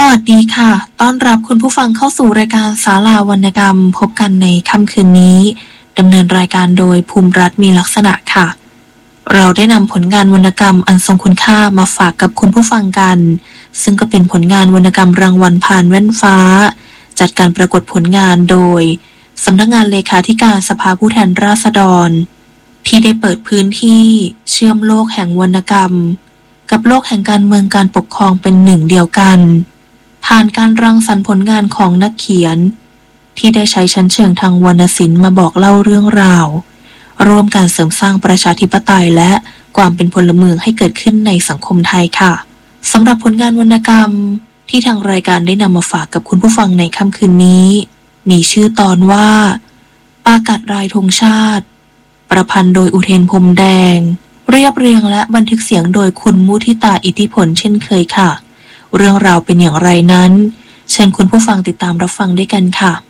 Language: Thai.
วัสดีค่ะต้อนรับคุณผู้ฟังเข้าสู่รายการศาลาวรรณกรรมพบกันในค่ำคืนนี้ดำเนินรายการโดยภูมิรัตน์มีลักษณะค่ะเราได้นำผลงานวรรณกรรมอันทรงคุณค่ามาฝากกับคุณผู้ฟังกันซึ่งก็เป็นผลงานวรรณกรรมรางวัลผ่านแว่นฟ้าจัดการประกวดผลงานโดยสำนักงานเลขาธิการสภาผู้แทนราษฎรที่ได้เปิดพื้นที่เชื่อมโลกแห่งวรรณกรรมกับโลกแห่งการเมืองการปกครองเป็นหนึ่งเดียวกันผ่านการรังสรรค์ผลงานของนักเขียนที่ได้ใช้ชั้นเชิงทางวรรณศิลป์มาบอกเล่าเรื่องราวร่วมการเสริมสร้างประชาธิปไตยและความเป็นพลเมืองให้เกิดขึ้นในสังคมไทยค่ะสำหรับผลงานวรรณกรรมที่ทางรายการได้นำมาฝากกับคุณผู้ฟังในค่ำคืนนี้มีชื่อตอนว่าปากัดรายธงชาติประพันธ์โดยอุเทนพรมแดงเรียบเรียงและบันทึกเสียงโดยคุณมุทิตาอิทธิผลเช่นเคยค่ะเรื่องราวเป็นอย่างไรนั้นเชิญคุณผู้ฟังติดตามรับฟังด้วยกันค่ะ